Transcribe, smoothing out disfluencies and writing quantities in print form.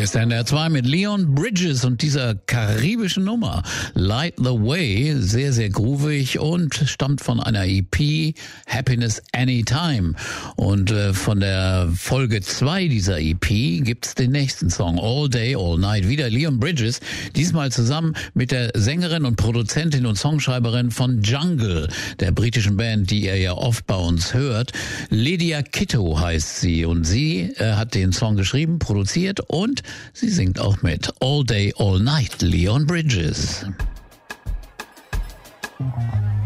Hier ist der NDR 2 mit Leon Bridges und dieser karibischen Nummer Light the Way, sehr, sehr groovig und stammt von einer EP Happiness Anytime. Und von der Folge 2 dieser EP gibt's den nächsten Song All Day, All Night. Wieder Leon Bridges, diesmal zusammen mit der Sängerin und Produzentin und Songschreiberin von Jungle, der britischen Band, die ihr ja oft bei uns hört. Lydia Kitto heißt sie und sie hat den Song geschrieben, produziert und sie singt auch mit. All Day, All Night, Leon Bridges.